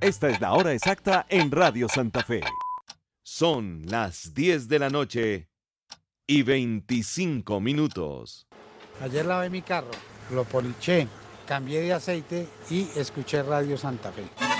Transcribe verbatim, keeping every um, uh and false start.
Esta es la hora exacta en Radio Santa Fe. Son las diez de la noche y veinticinco minutos. Ayer lavé mi carro, lo poliché, cambié de aceite y escuché Radio Santa Fe.